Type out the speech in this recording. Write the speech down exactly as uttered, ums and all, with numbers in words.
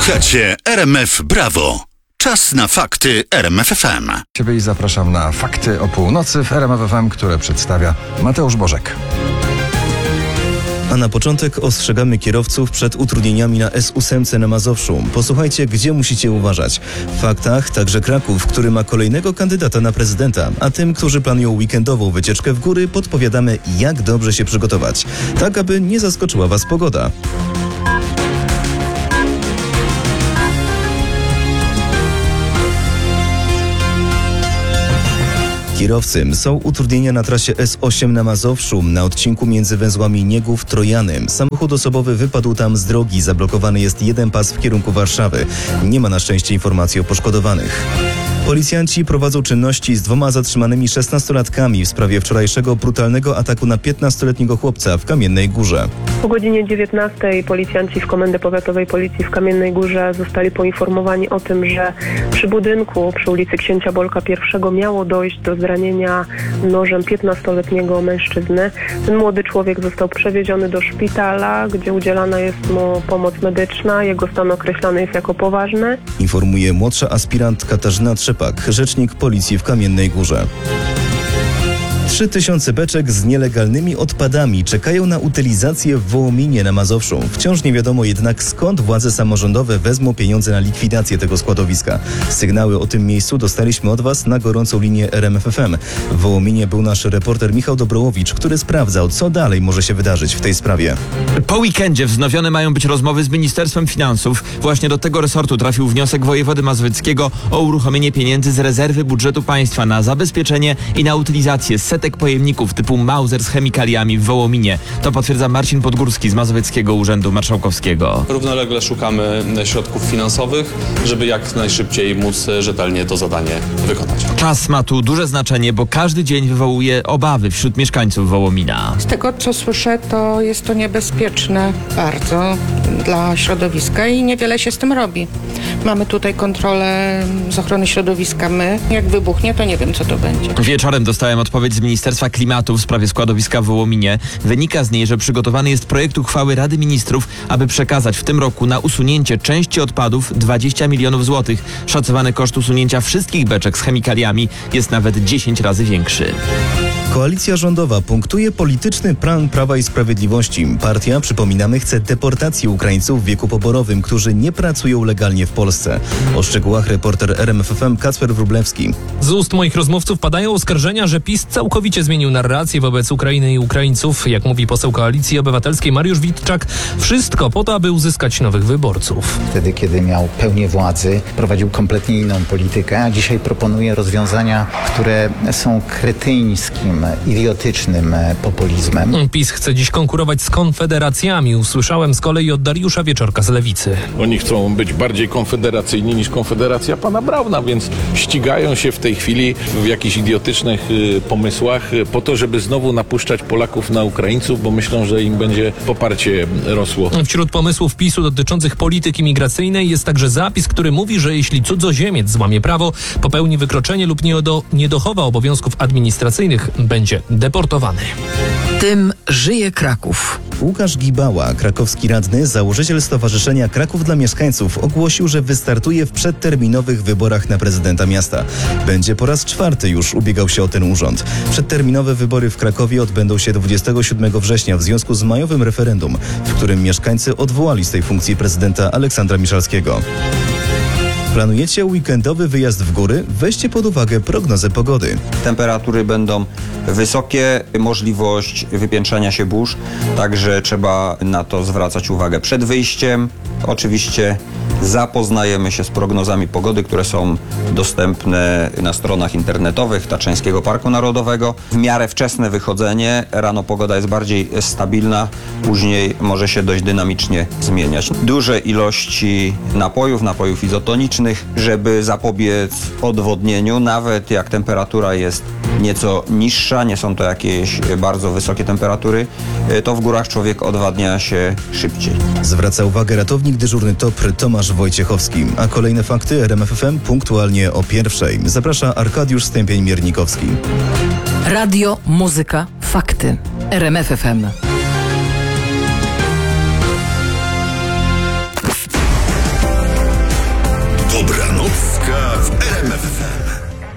Słuchacie R M F Brawo. Czas na fakty R M F F M. Ciebie i zapraszam na fakty o północy w R M F F M, które przedstawia Mateusz Bożek. A na początek ostrzegamy kierowców przed utrudnieniami na S osiem na Mazowszu. Posłuchajcie, gdzie musicie uważać. W faktach także Kraków, który ma kolejnego kandydata na prezydenta, a tym, którzy planują weekendową wycieczkę w góry, podpowiadamy, jak dobrze się przygotować, tak aby nie zaskoczyła Was pogoda. Kierowcy, są utrudnienia na trasie S osiem na Mazowszu, na odcinku między węzłami Niegów-Trojany. Samochód osobowy wypadł tam z drogi, zablokowany jest jeden pas w kierunku Warszawy. Nie ma na szczęście informacji o poszkodowanych. Policjanci prowadzą czynności z dwoma zatrzymanymi szesnastolatkami w sprawie wczorajszego brutalnego ataku na piętnastoletniego chłopca w Kamiennej Górze. O godzinie dziewiętnastej policjanci z Komendy Powiatowej Policji w Kamiennej Górze zostali poinformowani o tym, że przy budynku przy ulicy Księcia Bolka I miało dojść do zranienia nożem piętnastoletniego mężczyzny. Ten młody człowiek został przewieziony do szpitala, gdzie udzielana jest mu pomoc medyczna. Jego stan określany jest jako poważny. Informuje młodsza aspirant Katarzyna Trzepak, rzecznik policji w Kamiennej Górze. Trzy tysiące beczek z nielegalnymi odpadami czekają na utylizację w Wołominie na Mazowszu. Wciąż nie wiadomo jednak, skąd władze samorządowe wezmą pieniądze na likwidację tego składowiska. Sygnały o tym miejscu dostaliśmy od Was na gorącą linię R M F F M. W Wołominie był nasz reporter Michał Dobrołowicz, który sprawdzał, co dalej może się wydarzyć w tej sprawie. Po weekendzie wznowione mają być rozmowy z Ministerstwem Finansów. Właśnie do tego resortu trafił wniosek wojewody mazowieckiego o uruchomienie pieniędzy z rezerwy budżetu państwa na zabezpieczenie i na utylizację setek pojemników typu Mauser z chemikaliami w Wołominie. To potwierdza Marcin Podgórski z Mazowieckiego Urzędu Marszałkowskiego. Równolegle szukamy środków finansowych, żeby jak najszybciej móc rzetelnie to zadanie wykonać. Czas ma tu duże znaczenie, bo każdy dzień wywołuje obawy wśród mieszkańców Wołomina. Z tego, co słyszę, to jest to niebezpieczne bardzo dla środowiska i niewiele się z tym robi. Mamy tutaj kontrolę z ochrony środowiska my. Jak wybuchnie, to nie wiem, co to będzie. Wieczorem dostałem odpowiedź z Ministerstwa Klimatu w sprawie składowiska w Wołominie. Wynika z niej, że przygotowany jest projekt uchwały Rady Ministrów, aby przekazać w tym roku na usunięcie części odpadów dwadzieścia milionów złotych. Szacowany koszt usunięcia wszystkich beczek z chemikaliami jest nawet dziesięć razy większy. Koalicja rządowa punktuje polityczny plan Prawa i Sprawiedliwości. Partia, przypominamy, chce deportacji Ukraińców w wieku poborowym, którzy nie pracują legalnie w Polsce. O szczegółach reporter R M F F M Kacper Wróblewski. Z ust moich rozmówców padają oskarżenia, że PiS całkowicie zmienił narrację wobec Ukrainy i Ukraińców. Jak mówi poseł Koalicji Obywatelskiej Mariusz Witczak, wszystko po to, aby uzyskać nowych wyborców. Wtedy, kiedy miał pełnię władzy, prowadził kompletnie inną politykę, a dzisiaj proponuje rozwiązania, które są kretyńskim, idiotycznym populizmem. PiS chce dziś konkurować z konfederacjami. Usłyszałem z kolei od Dariusza Wieczorka z Lewicy. Oni chcą być bardziej konfederacyjni niż Konfederacja pana Brauna, więc ścigają się w tej chwili w jakichś idiotycznych y, pomysłach y, po to, żeby znowu napuszczać Polaków na Ukraińców, bo myślą, że im będzie poparcie rosło. Wśród pomysłów PiSu dotyczących polityki migracyjnej jest także zapis, który mówi, że jeśli cudzoziemiec złamie prawo, popełni wykroczenie lub nie, do, nie dochowa obowiązków administracyjnych, będzie deportowany. Tym żyje Kraków. Łukasz Gibała, krakowski radny, założyciel Stowarzyszenia Kraków dla Mieszkańców, ogłosił, że wystartuje w przedterminowych wyborach na prezydenta miasta. Będzie po raz czwarty już ubiegał się o ten urząd. Przedterminowe wybory w Krakowie odbędą się dwudziestego siódmego września w związku z majowym referendum, w którym mieszkańcy odwołali z tej funkcji prezydenta Aleksandra Miszalskiego. Planujecie weekendowy wyjazd w góry? Weźcie pod uwagę prognozę pogody. Temperatury będą wysokie, możliwość wypiętrzania się burz, także trzeba na to zwracać uwagę przed wyjściem. Oczywiście zapoznajemy się z prognozami pogody, które są dostępne na stronach internetowych Tatrzańskiego Parku Narodowego. W miarę wczesne wychodzenie, rano pogoda jest bardziej stabilna, później może się dość dynamicznie zmieniać. Duże ilości napojów, napojów izotonicznych, żeby zapobiec odwodnieniu, nawet jak temperatura jest nieco niższa, nie są to jakieś bardzo wysokie temperatury, to w górach człowiek odwadnia się szybciej. Zwraca uwagę ratownik dyżurny T O P R Tomasz Wojciechowski. A kolejne fakty R M F F M punktualnie o pierwszej. Zaprasza Arkadiusz Stępień-Miernikowski. Radio, muzyka, fakty. R M F F M.